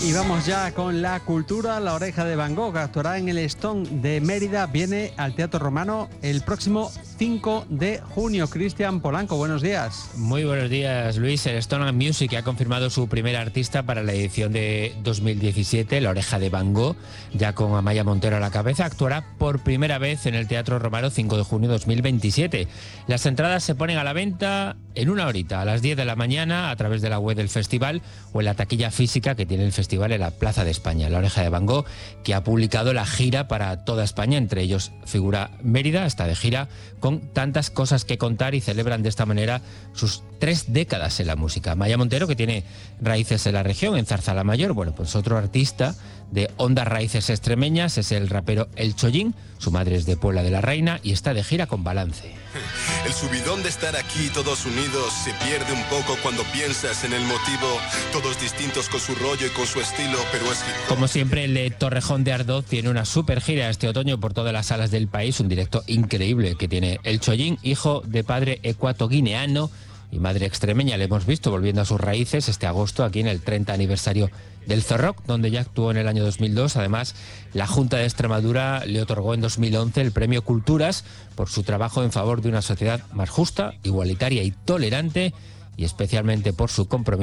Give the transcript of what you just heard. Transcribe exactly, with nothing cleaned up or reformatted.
Y vamos ya con la cultura. La Oreja de Van Gogh actuará en el Stone de Mérida. Viene al Teatro Romano el próximo cinco de junio. Cristian Polanco, buenos días. Muy buenos días, Luis. El Stone Music ha confirmado su primer artista para la edición de dos mil diecisiete, La Oreja de Van Gogh, ya con Amaya Montero a la cabeza. Actuará por primera vez en el Teatro Romano cinco de junio de dos mil veintisiete. Las entradas se ponen a la venta en una horita, a las diez de la mañana, a través de la web del festival o en la taquilla física que tiene el festival en la Plaza de España. La Oreja de Van Gogh, que ha publicado la gira para toda España, entre ellos figura Mérida, está de gira con tantas cosas que contar, y celebran de esta manera sus tres décadas en la música. Amaya Montero, que tiene raíces en la región, en Zarzalamayor, bueno, pues otro artista de hondas raíces extremeñas es el rapero El Chollín. Su madre es de Puebla de la Reina y está de gira con Balance. El subidón de estar aquí todos unidos se pierde un poco cuando piensas en el motivo. Todos distintos con su rollo y con su estilo, pero es hip hop. Como siempre, el de Torrejón de Ardoz tiene una super gira este otoño por todas las salas del país. Un directo increíble que tiene El Chollín, hijo de padre ecuatoguineano y madre extremeña. Le hemos visto volviendo a sus raíces este agosto aquí en el treinta aniversario del Zorrock, donde ya actuó en el año dos mil dos. Además, la Junta de Extremadura le otorgó en dos mil once el premio Culturas por su trabajo en favor de una sociedad más justa, igualitaria y tolerante, y especialmente por su compromiso